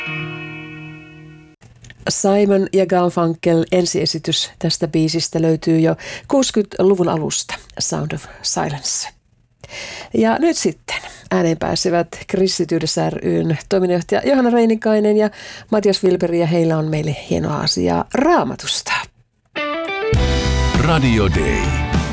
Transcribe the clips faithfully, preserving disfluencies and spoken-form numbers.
Simon ja Garfunkel ensiesitys tästä biisistä löytyy jo kuusikymmentäluvun alusta, Sound of Silence. Ja nyt sitten ääneen pääsevät Kristityydessä ry:n toiminnanjohtaja Johanna Reinikainen ja Matias Wilberg, ja heillä on meille hienoa asiaa Raamatusta. Radio Day.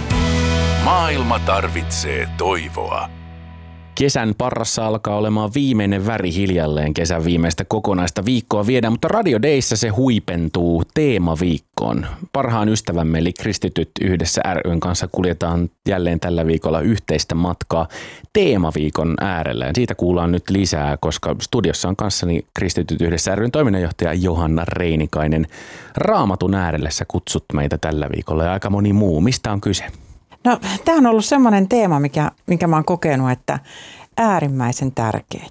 Maailma tarvitsee toivoa. Kesän parrassa alkaa olemaan viimeinen väri hiljalleen. Kesän viimeistä kokonaista viikkoa viedään, mutta Radio Dayssä se huipentuu teemaviikkoon. Parhaan ystävämme eli Kristityt yhdessä ry:n kanssa kuljetaan jälleen tällä viikolla yhteistä matkaa teemaviikon äärellä. Ja siitä kuullaan nyt lisää, koska studiossa on kanssani Kristityt yhdessä ry:n toiminnanjohtaja Johanna Reinikainen. Raamatun äärelle sä kutsut meitä tällä viikolla ja aika moni muu. Mistä on kyse? No, tämä on ollut semmoinen teema, mikä, minkä mä oon kokenut, että äärimmäisen tärkeää,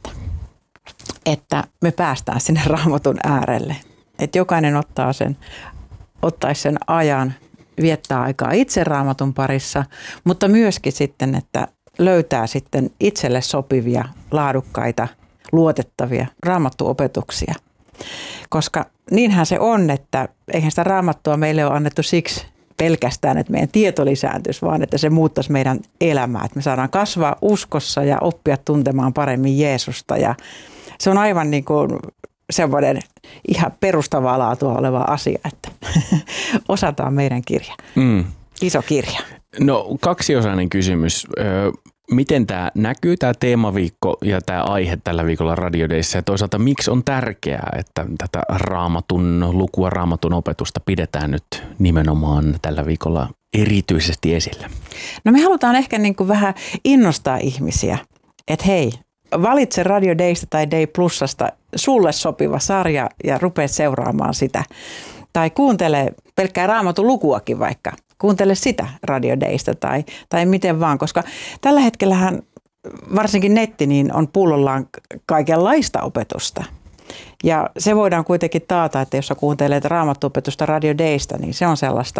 että me päästään sinne Raamatun äärelle. Että jokainen ottaa sen, ottaisi sen ajan, viettää aikaa itse Raamatun parissa, mutta myöskin sitten, että löytää sitten itselle sopivia, laadukkaita, luotettavia raamattuopetuksia. Koska niinhän se on, että eihän sitä raamattua meille ole annettu siksi pelkästään, että meidän tieto lisääntyisi, vaan että se muuttaisi meidän elämää. Että me saadaan kasvaa uskossa ja oppia tuntemaan paremmin Jeesusta. Ja se on aivan niin kuin semmoinen ihan perustavaa laatua oleva asia, että osataan meidän kirja. Mm. Iso kirja. No, kaksiosainen kysymys. Miten tämä näkyy, tämä teemaviikko ja tämä aihe tällä viikolla Radio Dayssä, ja toisaalta miksi on tärkeää, että tätä raamatun lukua, raamatun opetusta pidetään nyt nimenomaan tällä viikolla erityisesti esillä? No, me halutaan ehkä niin kuin vähän innostaa ihmisiä, että hei, valitse Radio Daysta tai Day Plusasta sulle sopiva sarja ja rupea seuraamaan sitä. Tai kuuntele pelkkää raamatun lukuakin vaikka. Kuuntele sitä Radio Daysta tai, tai miten vaan, koska tällä hetkellähän varsinkin netti niin on pullollaan kaikenlaista opetusta. Ja se voidaan kuitenkin taata, että jos sä kuuntelet raamattuopetusta Radio Daysta, niin se on sellaista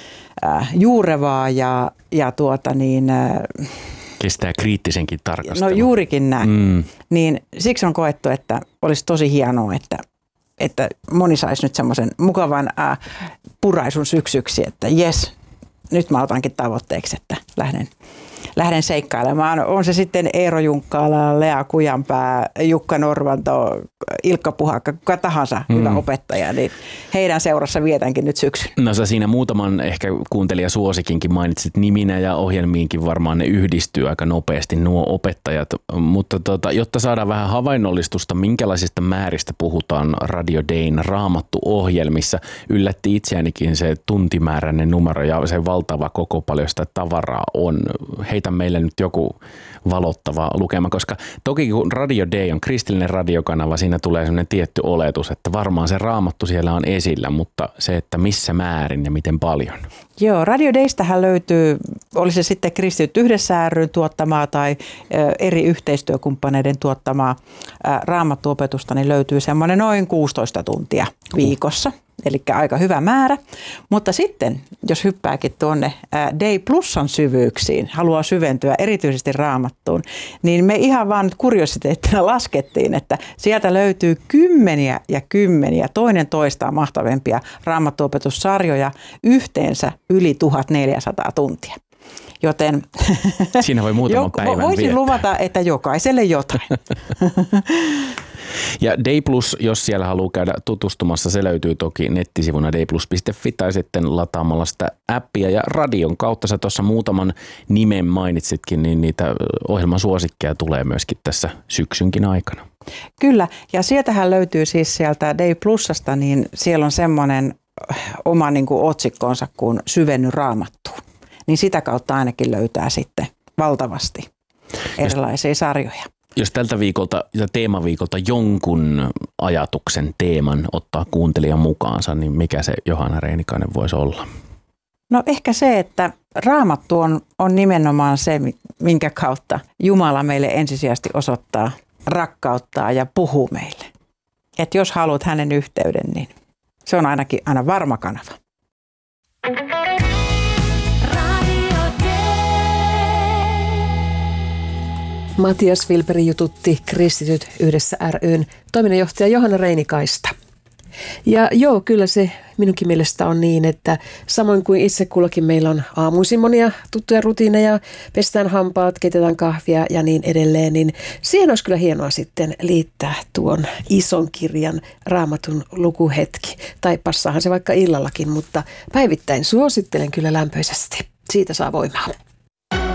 äh, juurevaa ja, ja tuota niin... Äh, kestää kriittisenkin tarkastelun. No juurikin näin. Mm. Niin siksi on koettu, että olisi tosi hienoa, että että moni saisi nyt semmoisen mukavan äh, puraisun syksyksi, että jes, nyt mä otankin tavoitteeksi, että lähden, lähden seikkailemaan. On se sitten Eero Junkkaala, Lea Kujanpää, Jukka Norvanto, Ilkka Puhakka, kuka tahansa mm. hyvä opettaja, niin heidän seurassa vietänkin nyt syksyn. No sä siinä muutaman ehkä kuuntelijasuosikinkin mainitsit niminä ja ohjelmiinkin varmaan ne yhdistyy aika nopeasti nuo opettajat, mutta tota, jotta saadaan vähän havainnollistusta, minkälaisista määristä puhutaan Radio Dayn raamattuohjelmissa, yllätti itseänikin se tuntimääräinen numero ja se valtava koko paljon sitä tavaraa on. Heitä meille nyt joku valottava lukema, koska toki kun Radio Day on kristillinen radiokanava, siinä tulee sellainen tietty oletus, että varmaan se raamattu siellä on esillä, mutta se, että missä määrin ja miten paljon. Joo, Radio Daystähän löytyy, oli se sitten Kristityt yhdessä ry:n tuottamaa tai eri yhteistyökumppaneiden tuottamaa raamattuopetusta, niin löytyy semmoinen noin kuusitoista tuntia viikossa. Eli aika hyvä määrä, mutta sitten jos hyppääkin tuonne Day Plusan syvyyksiin, haluaa syventyä erityisesti raamattuun, niin me ihan vaan kuriositeettina laskettiin, että sieltä löytyy kymmeniä ja kymmeniä toinen toistaan mahtavempia raamattuopetussarjoja, yhteensä yli tuhatneljäsataa tuntia. Joten siinä voi muutaman päivän voisin viettää. luvata, että jokaiselle jotain. Ja Day Plus, jos siellä haluaa käydä tutustumassa, se löytyy toki nettisivuna day plus piste fi tai sitten lataamalla sitä appia ja radion kautta. Sä tuossa muutaman nimen mainitsitkin, niin niitä ohjelman suosikkeja tulee myöskin tässä syksynkin aikana. Kyllä, ja sieltähän löytyy siis sieltä Day Plusasta, niin siellä on semmoinen oma niin kuin otsikkonsa kuin Syvenny raamattuun. Niin sitä kautta ainakin löytää sitten valtavasti erilaisia sarjoja. Jos tältä viikolta ja teemaviikolta jonkun ajatuksen teeman ottaa kuuntelijan mukaansa, niin mikä se Johanna Reinikainen voisi olla? No ehkä se, että raamattu on, on nimenomaan se, minkä kautta Jumala meille ensisijaisesti osoittaa rakkauttaa ja puhuu meille. Että jos haluat hänen yhteyden, niin se on ainakin aina varma kanava. Matias Wilperi jututti Kristityt yhdessä ry:n toiminnanjohtaja Johanna Reinikaista. Ja joo, kyllä se minunkin mielestä on niin, että samoin kuin itse kullakin meillä on aamuisin monia tuttuja rutiineja, pestään hampaat, keitetään kahvia ja niin edelleen, niin siihen olisi kyllä hienoa sitten liittää tuon ison kirjan Raamatun lukuhetki. Tai passaahan se vaikka illallakin, mutta päivittäin suosittelen kyllä lämpöisesti. Siitä saa voimaa.